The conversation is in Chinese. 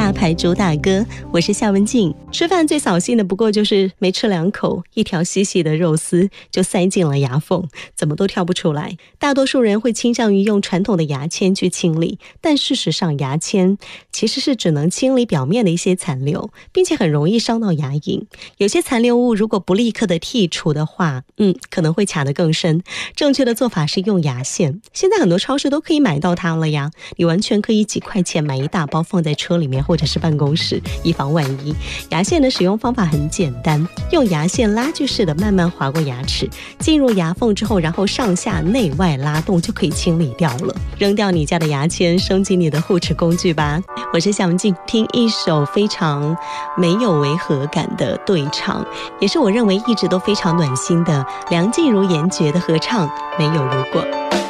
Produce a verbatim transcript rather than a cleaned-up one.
大牌主打歌，我是夏文静。吃饭最扫兴的不过就是没吃两口，一条细细的肉丝就塞进了牙缝，怎么都挑不出来。大多数人会倾向于用传统的牙签去清理，但事实上牙签其实是只能清理表面的一些残留，并且很容易伤到牙龈。有些残留物如果不立刻的剔除的话，嗯，可能会卡得更深。正确的做法是用牙线，现在很多超市都可以买到它了呀，你完全可以几块钱买一大包放在车里面或者是办公室，以防万一。牙线的使用方法很简单，用牙线拉锯式的慢慢划过牙齿，进入牙缝之后，然后上下内外拉动就可以清理掉了。扔掉你家的牙签，升级你的护齿工具吧。我是夏文静，听一首非常没有违和感的对唱，也是我认为一直都非常暖心的梁静茹严爵的合唱《没有如果》。